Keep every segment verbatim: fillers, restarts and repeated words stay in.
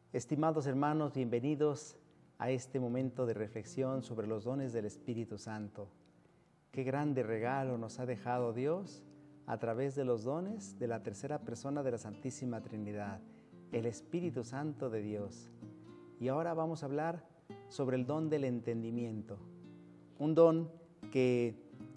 Estimados hermanos, bienvenidos a este momento de reflexión sobre los dones del Espíritu Santo. Qué grande regalo nos ha dejado Dios a través de los dones de la tercera persona de la Santísima Trinidad, el Espíritu Santo de Dios. Y ahora vamos a hablar sobre el don del entendimiento, un don que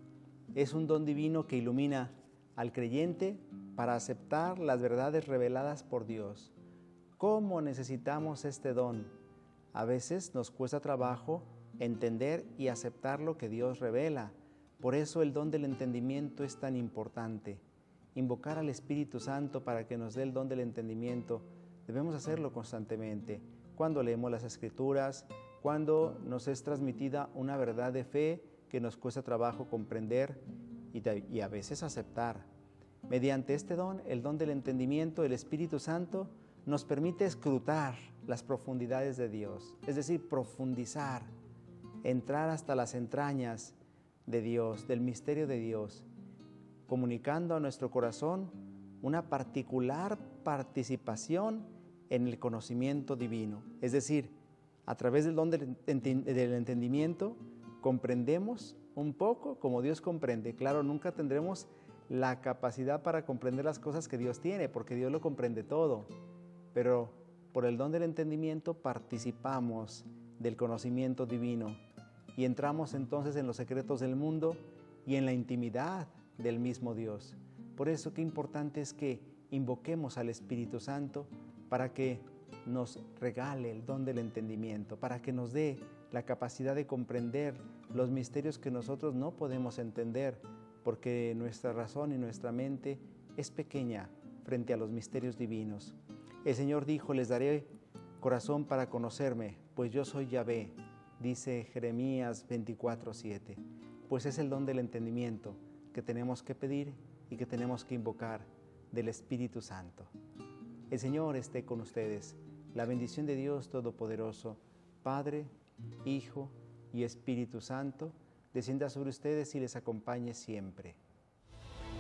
es un don divino que ilumina al creyente para aceptar las verdades reveladas por Dios. ¿Cómo necesitamos este don? A veces nos cuesta trabajo entender y aceptar lo que Dios revela. Por eso el don del entendimiento es tan importante. Invocar al Espíritu Santo para que nos dé el don del entendimiento, debemos hacerlo constantemente. Cuando leemos las Escrituras, cuando nos es transmitida una verdad de fe que nos cuesta trabajo comprender y, y a veces aceptar. Mediante este don, el don del entendimiento, el Espíritu Santo nos permite escrutar las profundidades de Dios, es decir, profundizar, entrar hasta las entrañas de Dios, del misterio de Dios, comunicando a nuestro corazón una particular participación en el conocimiento divino. Es decir, a través del don del entendimiento comprendemos un poco como Dios comprende. Claro, nunca tendremos la capacidad para comprender las cosas que Dios tiene, porque Dios lo comprende todo. Pero por el don del entendimiento participamos del conocimiento divino y entramos entonces en los secretos del mundo y en la intimidad del mismo Dios. Por eso qué importante es que invoquemos al Espíritu Santo para que nos regale el don del entendimiento, para que nos dé la capacidad de comprender los misterios que nosotros no podemos entender, porque nuestra razón y nuestra mente es pequeña frente a los misterios divinos. El Señor dijo: les daré corazón para conocerme, pues yo soy Yahvé, dice Jeremías veinticuatro siete. Pues es el don del entendimiento que tenemos que pedir y que tenemos que invocar del Espíritu Santo. El Señor esté con ustedes. La bendición de Dios Todopoderoso, Padre, Hijo y Espíritu Santo, descienda sobre ustedes y les acompañe siempre.